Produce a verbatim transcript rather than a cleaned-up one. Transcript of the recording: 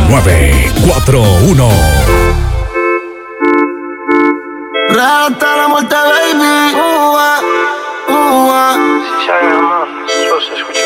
nueve cuatro uno. Real hasta la muerte, baby. Uh, uh, uh. Si se haga más, yo se escucha.